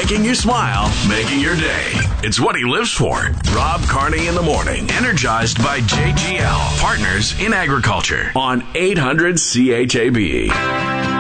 Making you smile, making your day. It's what he lives for. Rob Carney in the morning. Energized by JGL, Partners in Agriculture on 800 CHAB.